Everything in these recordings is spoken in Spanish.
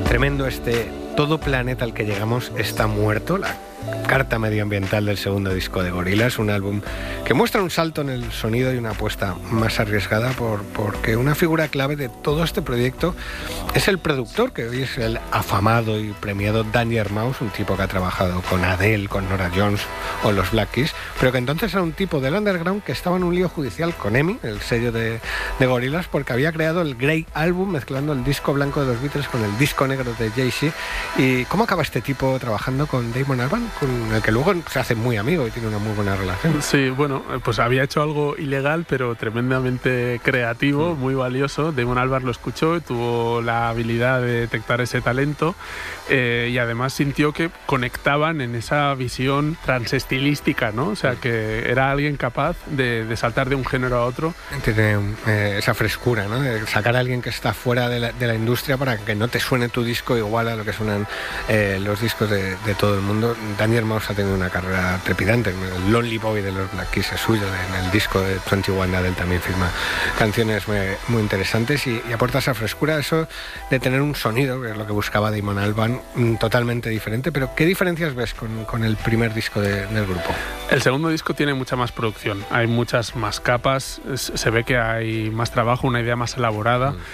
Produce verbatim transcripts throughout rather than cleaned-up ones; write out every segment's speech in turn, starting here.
Tremendo este Todo planeta al que llegamos está muerto, la carta medioambiental del segundo disco de Gorillaz, un álbum que muestra un salto en el sonido y una apuesta más arriesgada por, porque una figura clave de todo este proyecto es el productor, que hoy es el afamado y premiado Danger Mouse, un tipo que ha trabajado con Adele, con Norah Jones o los Black Keys, pero que entonces era un tipo del underground que estaba en un lío judicial con EMI, el sello de, de Gorillaz, porque había creado el Grey Album mezclando el disco blanco de los Beatles con el disco negro de Jay-Z. ¿Y cómo acaba este tipo trabajando con Damon Albarn, con el que luego se hace muy amigo y tiene una muy buena relación? Sí, bueno, pues había hecho algo ilegal, pero tremendamente creativo, mm. muy valioso. Damon Albarn lo escuchó y tuvo la habilidad de detectar ese talento, eh, y además sintió que conectaban en esa visión transestilística, ¿no? O sea, que era alguien capaz de, de saltar de un género a otro. Tiene eh, esa frescura, ¿no? De sacar a alguien que está fuera de la, de la industria para que no te suene tu disco igual a lo que suenan eh, los discos de, de todo el mundo. Danger Mouse ha tenido una carrera trepidante. El Lonely Boy de los Black Keys es suyo. En el disco de veintiuno de Adele también firma canciones muy, muy interesantes y, y aporta esa frescura, eso de tener un sonido, que es lo que buscaba Damon Albarn, totalmente diferente. Pero ¿qué diferencias ves con, con el primer disco de, del grupo? El segundo disco tiene mucha más producción, hay muchas más capas, se ve que hay más trabajo, una idea más elaborada. Mm.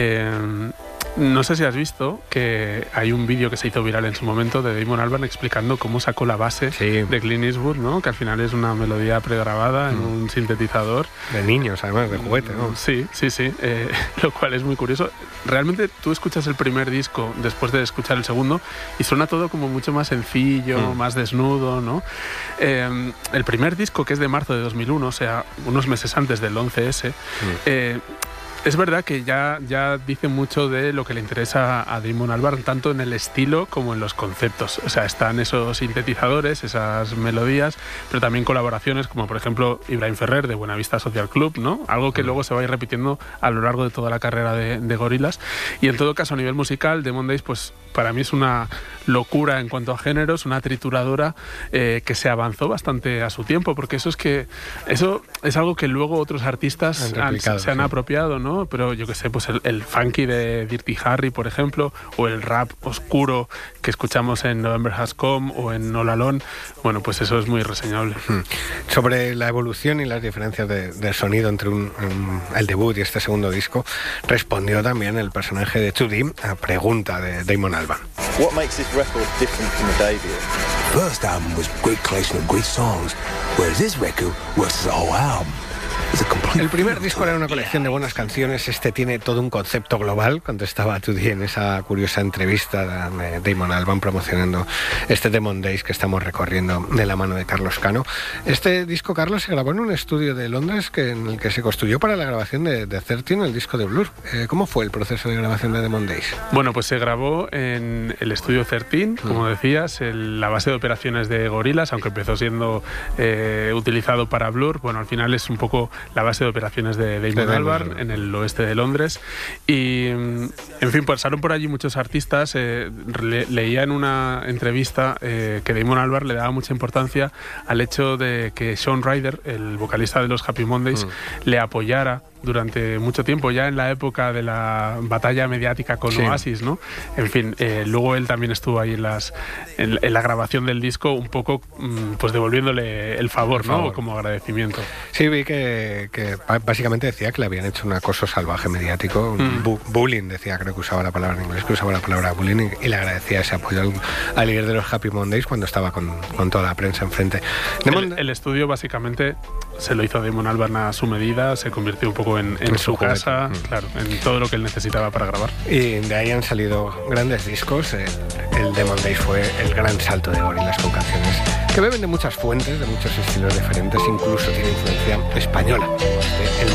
Eh, No sé si has visto que hay un vídeo que se hizo viral en su momento de Damon Albarn explicando cómo sacó la base sí. de Clint Eastwood, ¿no? Que al final es una melodía pregrabada en mm. un sintetizador. De niños, además, de juguete, ¿no? Sí, sí, sí, eh, lo cual es muy curioso. Realmente tú escuchas el primer disco después de escuchar el segundo y suena todo como mucho más sencillo, mm. más desnudo, ¿no? Eh, el primer disco, que es de marzo de dos mil uno, o sea, unos meses antes del once ese, mm. eh, es verdad que ya, ya dice mucho de lo que le interesa a Damon Albarn, tanto en el estilo como en los conceptos. O sea, están esos sintetizadores, esas melodías, pero también colaboraciones como, por ejemplo, Ibrahim Ferrer de Buenavista Social Club, ¿no? Algo que luego se va a ir repitiendo a lo largo de toda la carrera de, de Gorillaz. Y en todo caso, a nivel musical, Demon Days, pues para mí es una locura en cuanto a géneros, una trituradora eh, que se avanzó bastante a su tiempo, porque eso es que eso es algo que luego otros artistas han han, se han sí. apropiado, ¿no? Pero yo que sé, pues el, el funky de Dirty Harry, por ejemplo, o el rap oscuro que escuchamos en November Has Come o en All Alone, bueno, pues eso es muy reseñable. Hmm. Sobre la evolución y las diferencias de, de sonido entre un, un, el debut y este segundo disco, respondió también el personaje de two D a pregunta de Damon Albarn. What makes this record different from the debut? The first album was great collection of great songs, whereas this record was the whole album. El primer disco era una colección de buenas canciones, este tiene todo un concepto global, contestaba two D en esa curiosa entrevista de Damon Albarn promocionando este Demon Days que estamos recorriendo de la mano de Carlos Cano. Este disco, Carlos, se grabó en un estudio de Londres que, en el que se construyó para la grabación de, de trece, el disco de Blur. Eh, ¿Cómo fue el proceso de grabación de Demon Days? Bueno, pues se grabó en el estudio trece, como mm. decías, el, la base de operaciones de Gorillaz, aunque empezó siendo eh, utilizado para Blur. Bueno, al final es un poco la base de operaciones de Damon Albarn en el oeste de Londres y, en fin, pasaron por allí muchos artistas. eh, le, leía en una entrevista eh, que Damon Albarn le daba mucha importancia al hecho de que Shaun Ryder, el vocalista de los Happy Mondays, mm. le apoyara durante mucho tiempo, ya en la época de la batalla mediática con sí. Oasis, ¿no? En fin, eh, luego él también estuvo ahí en, las, en, en la grabación del disco, un poco pues devolviéndole el favor, el favor. ¿no? Como agradecimiento. Sí, vi que, que básicamente decía que le habían hecho un acoso salvaje mediático, mm. bu bullying, decía, creo que usaba la palabra en inglés, que usaba la palabra bullying, y, y le agradecía ese apoyo al, al líder de los Happy Mondays cuando estaba con, con toda la prensa enfrente. El, el estudio básicamente se lo hizo Damon Albarn a su medida, se convirtió un poco en, en, en su, su casa, mm. claro, en todo lo que él necesitaba para grabar. Y de ahí han salido grandes discos. El, el Demon Days fue el gran salto de Gorillaz con canciones que beben de muchas fuentes, de muchos estilos diferentes, incluso tiene influencia española. El